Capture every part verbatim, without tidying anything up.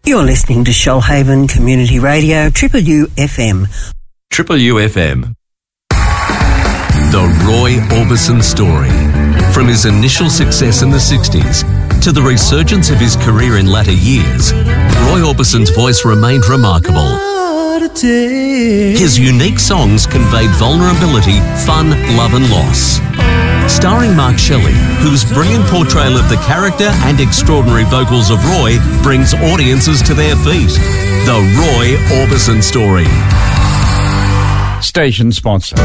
You're listening to Shoalhaven Community Radio, Triple U F M. Triple U F M. The Roy Orbison story. From his initial success in the sixties to the resurgence of his career in latter years, Roy Orbison's voice remained remarkable. His unique songs conveyed vulnerability, fun, love and loss. Starring Mark Shelley, whose brilliant portrayal of the character and extraordinary vocals of Roy brings audiences to their feet. The Roy Orbison story. Station sponsor.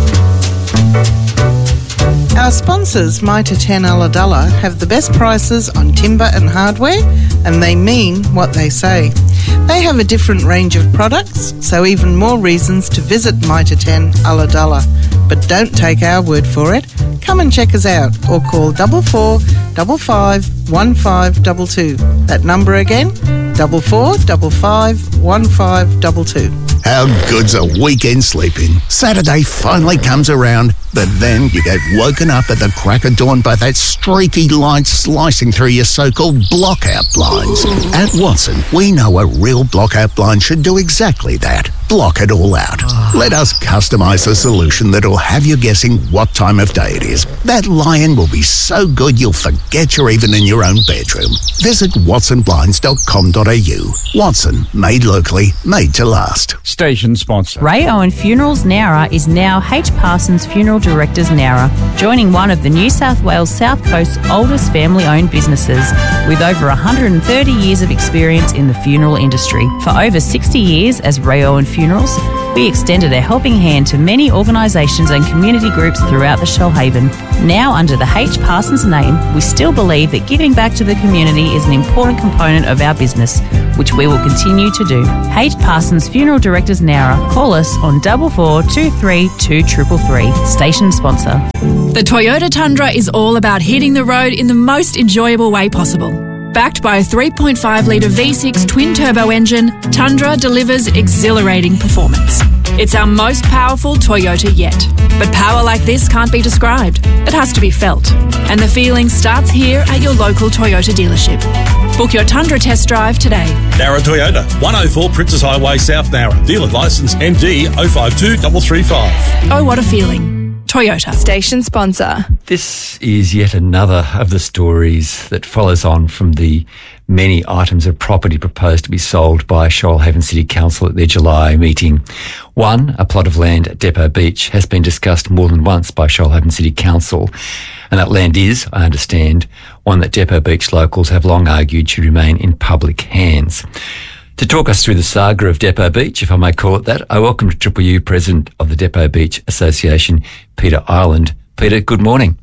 Our sponsors, Mitre ten Ulladulla, have the best prices on timber and hardware, and they mean what they say. They have a different range of products, so even more reasons to visit Mitre ten Ulladulla. But don't take our word for it. Come and check us out or call double four double five one five double two. That number again, double four double five one five double two. How good's a weekend sleeping? Saturday finally comes around, but then you get woken up at the crack of dawn by that streaky light slicing through your so-called blockout blinds. At Watson, we know a real blockout blind should do exactly that. Block it all out. Let us customise a solution that'll have you guessing what time of day it is. That lion will be so good you'll forget you're even in your own bedroom. Visit watson blinds dot com dot a u. Watson, made locally, made to last. Station sponsor. Ray Owen Funerals Nowra is now H. Parsons Funeral Directors Nowra, joining one of the New South Wales South Coast's oldest family-owned businesses with over one hundred thirty years of experience in the funeral industry. For over sixty years as Ray Owen Funerals, we extended a helping hand to many organisations and community groups throughout the Shoalhaven. Now under the H. Parsons name, we still believe that giving back to the community is an important component of our business, which we will continue to do. H. Parsons Funeral Directors Nowra. Call us on double four two three two triple three. Station sponsor. The Toyota Tundra is all about hitting the road in the most enjoyable way possible. Backed by a three point five litre V six twin-turbo engine, Tundra delivers exhilarating performance. It's our most powerful Toyota yet. But power like this can't be described. It has to be felt. And the feeling starts here at your local Toyota dealership. Book your Tundra test drive today. Nowra Toyota, one oh four Princess Highway, South Nowra. Dealer licence M D oh five two three three five. Oh, what a feeling. Toyota. Station sponsor. This is yet another of the stories that follows on from the many items of property proposed to be sold by Shoalhaven City Council at their July meeting. One, a plot of land at Depot Beach, has been discussed more than once by Shoalhaven City Council, and that land is, I understand, one that Depot Beach locals have long argued should remain in public hands. To talk us through the saga of Depot Beach, if I may call it that, I welcome to Triple U President of the Depot Beach Association, Peter Ireland. Peter, good morning.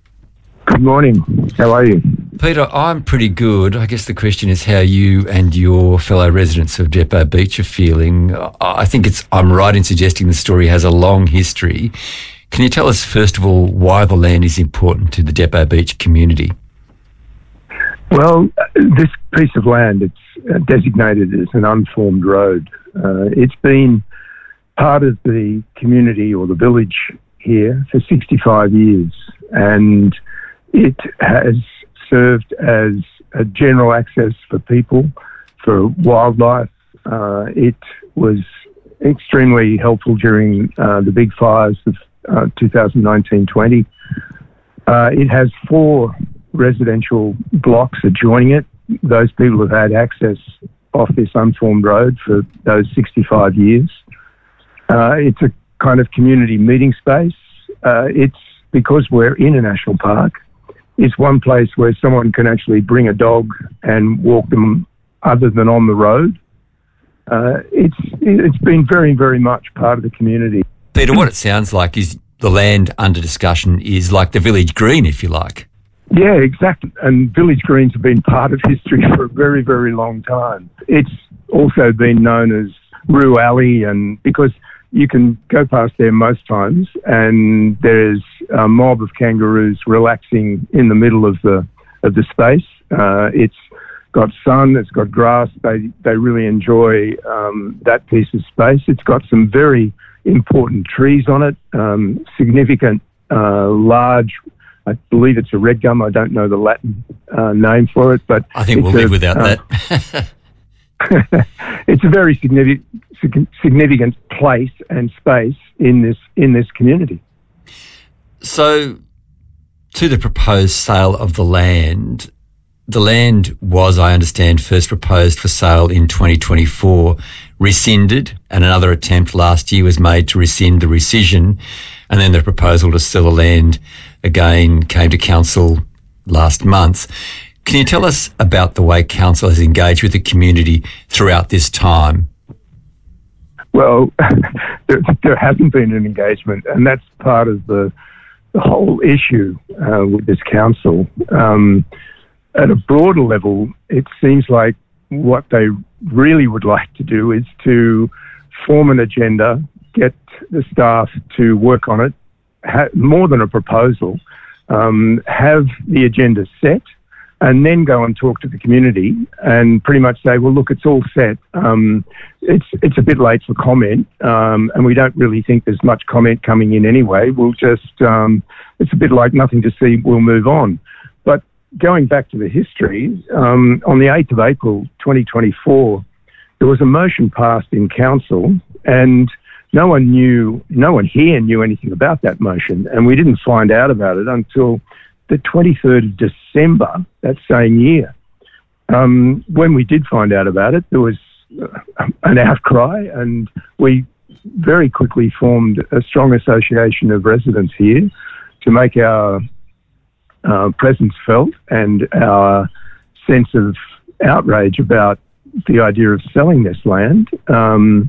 Good morning. How are you? Peter, I'm pretty good. I guess the question is how you and your fellow residents of Depot Beach are feeling. I think it's I'm right in suggesting the story has a long history. Can you tell us, first of all, why the land is important to the Depot Beach community? Well, this piece of land, it's designated as an unformed road. Uh, it's been part of the community or the village here for sixty-five years, and it has served as a general access for people, for wildlife. Uh, it was extremely helpful during uh, the big fires of uh, two thousand nineteen twenty. Uh, it has four residential blocks adjoining it. Those people have had access off this unformed road for those sixty-five years. Uh, it's a kind of community meeting space. Uh, it's because we're in a national park. It's one place where someone can actually bring a dog and walk them other than on the road. Uh, it's it's been very, very much part of the community. Peter, what it sounds like is the land under discussion is like the village green, if you like. Yeah, exactly. And village greens have been part of history for a very, very long time. It's also been known as Roo Alley, and because you can go past there most times and there's a mob of kangaroos relaxing in the middle of the of the space. Uh, it's got sun, it's got grass. They they really enjoy um, that piece of space. It's got some very important trees on it, um, significant, uh, large, I believe it's a red gum. I don't know the Latin uh, name for it, but I think we'll a, live without uh, that. it's a very significant significant place and space in this in this community. So, to the proposed sale of the land, the land was, I understand, first proposed for sale in twenty twenty-four, rescinded, and another attempt last year was made to rescind the rescission, and then the proposal to sell the land again came to council last month. Can you tell us about the way council has engaged with the community throughout this time? Well, there, there hasn't been an engagement, and that's part of the, the whole issue uh, with this council. Um, at a broader level, it seems like what they really would like to do is to form an agenda, get the staff to work on it, ha- more than a proposal, um, have the agenda set, and then go and talk to the community and pretty much say, well, look, it's all set. Um, it's it's a bit late for comment, um, and we don't really think there's much comment coming in anyway. We'll just, um, it's a bit like nothing to see, we'll move on. But going back to the history, um, on the eighth of April twenty twenty-four, there was a motion passed in council, and no one knew, no one here knew anything about that motion, and we didn't find out about it until the twenty-third of December that same year. Um, when we did find out about it, there was uh, an outcry, and we very quickly formed a strong association of residents here to make our uh, presence felt and our sense of outrage about the idea of selling this land. Um,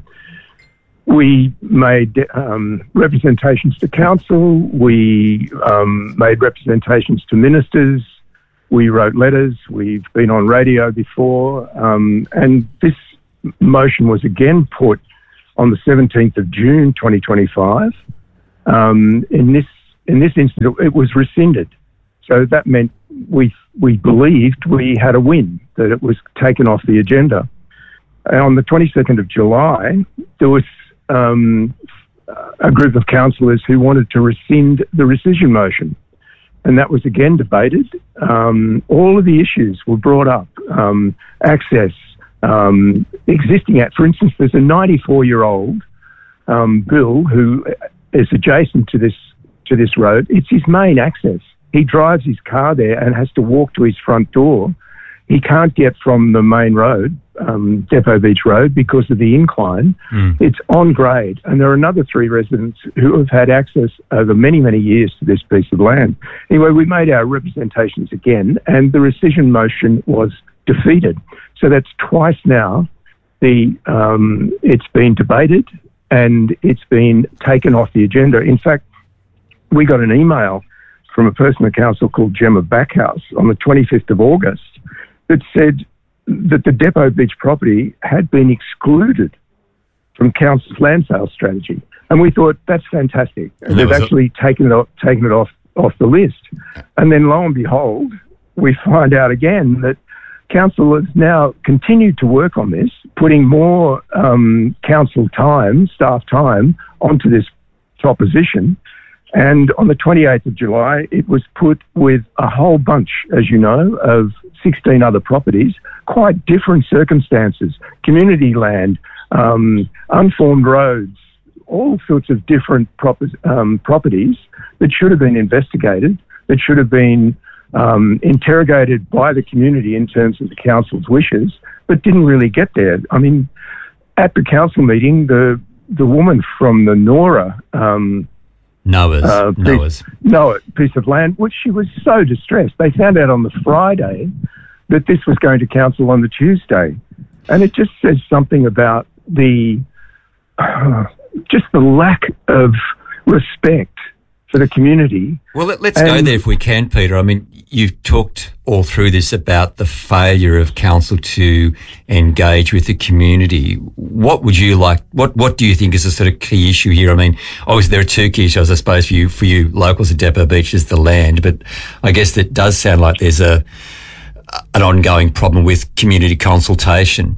We made um, representations to council, we um, made representations to ministers, we wrote letters, we've been on radio before, um, and this motion was again put on the seventeenth of June twenty twenty-five. Um, in this in this instance, it was rescinded. So that meant we we believed we had a win, that it was taken off the agenda. And on the twenty-second of July, there was Um, a group of councillors who wanted to rescind the rescission motion, and that was again debated. Um, all of the issues were brought up. Um, access, um, existing at, for instance, there's a ninety-four-year-old um, Bill who is adjacent to this to this road. It's his main access. He drives his car there and has to walk to his front door. He can't get from the main road, um, Depot Beach Road, because of the incline. Mm. It's on grade. And there are another three residents who have had access over many, many years to this piece of land. Anyway, we made our representations again, and the rescission motion was defeated. So that's twice now the um, it's been debated and it's been taken off the agenda. In fact, we got an email from a person at council called Gemma Backhouse on the twenty-fifth of August that said that the Depot Beach property had been excluded from council's land sale strategy. And we thought, that's fantastic. And they've actually a- taken it off, taken it off, off the list. And then lo and behold, we find out again that council has now continued to work on this, putting more um, council time, staff time, onto this proposition. And on the twenty-eighth of July, it was put with a whole bunch, as you know, of sixteen other properties, quite different circumstances, community land, um, unformed roads, all sorts of different prop- um, properties that should have been investigated, that should have been um, interrogated by the community in terms of the council's wishes, but didn't really get there. I mean, at the council meeting, the the woman from the Nora um, Noah's, uh, piece, Noah's. Noah piece of land, which she was so distressed. They found out on the Friday that this was going to council on the Tuesday. And it just says something about the, uh, just the lack of respect for the community. Well, let, let's and, go there if we can, Peter. I mean, you've talked all through this about the failure of council to engage with the community. What would you like, what, what do you think is the sort of key issue here? I mean, obviously there are two key issues, I suppose, for you, for you locals at Depot Beach is the land, but I guess that does sound like there's a, an ongoing problem with community consultation.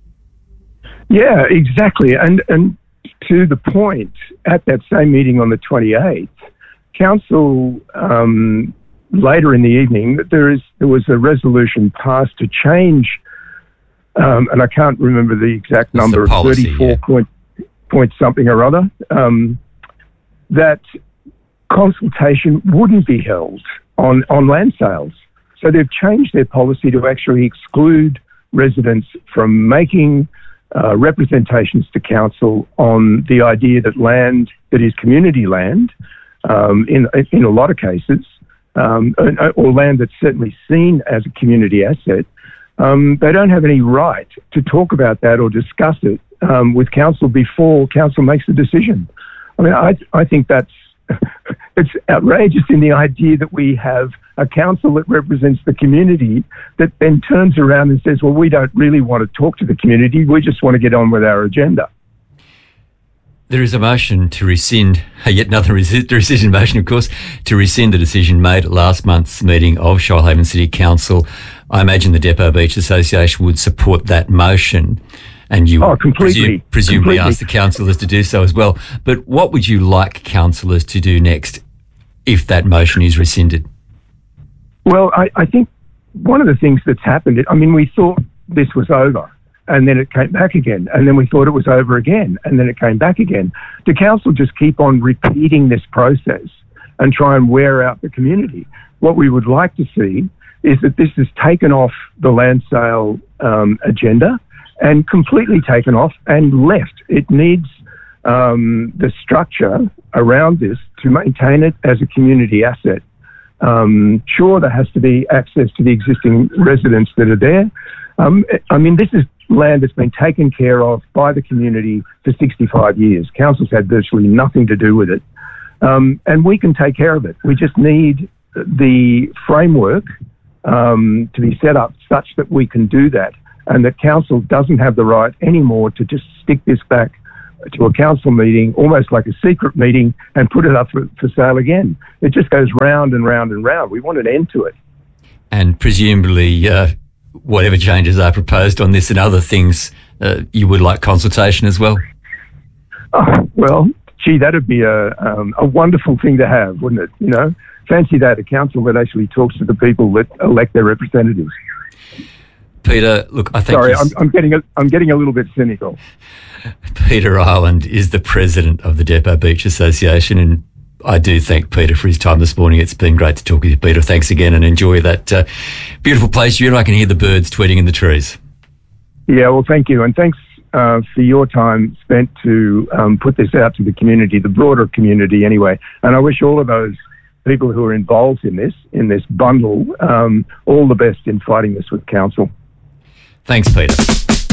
Yeah, exactly. And, and to the point, at that same meeting on the twenty-eighth, council, um, later in the evening, there is there was a resolution passed to change um, and I can't remember the exact That's number, the policy, thirty-four yeah. point, point something or other, um, that consultation wouldn't be held on, on land sales. So they've changed their policy to actually exclude residents from making uh, representations to council on the idea that land that is community land, um, in in a lot of cases, um, or land that's certainly seen as a community asset, um, they don't have any right to talk about that or discuss it um, with council before council makes the decision. I mean, I I think that's it's outrageous in the idea that we have a council that represents the community that then turns around and says, well, we don't really want to talk to the community. We just want to get on with our agenda. There is a motion to rescind, yet another resi- rescission motion, of course, to rescind the decision made at last month's meeting of Shoalhaven City Council. I imagine the Depot Beach Association would support that motion. And you oh, completely, presume, presumably completely. ask the councillors to do so as well. But what would you like councillors to do next if that motion is rescinded? Well, I, I think one of the things that's happened, I mean, we thought this was over and then it came back again, and then we thought it was over again and then it came back again. The council just keep on repeating this process and try and wear out the community. What we would like to see is that this is taken off the land sale um, agenda and completely taken off and left. It needs um, the structure around this to maintain it as a community asset. Um, sure, there has to be access to the existing residents that are there. Um, I mean, this is land that's been taken care of by the community for sixty-five years. Council's had virtually nothing to do with it. Um, and we can take care of it. We just need the framework um, to be set up such that we can do that, and that council doesn't have the right anymore to just stick this back to a council meeting, almost like a secret meeting, and put it up for, for sale again. It just goes round and round and round. We want an end to it. And presumably, uh, whatever changes are proposed on this and other things, uh, you would like consultation as well? Oh, well, gee, that'd be a, um, a wonderful thing to have, wouldn't it? You know, fancy that, a council that actually talks to the people that elect their representatives. Peter, look, I think... Sorry, I'm, I'm getting a, I'm getting a little bit cynical. Peter Ireland is the president of the Depot Beach Association, and I do thank Peter for his time this morning. It's been great to talk with you, Peter. Thanks again, and enjoy that uh, beautiful place you're in. I can hear the birds tweeting in the trees. Yeah, well, thank you, and thanks uh, for your time spent to um, put this out to the community, the broader community anyway. And I wish all of those people who are involved in this, in this bundle, um, all the best in fighting this with council. Thanks, Peter.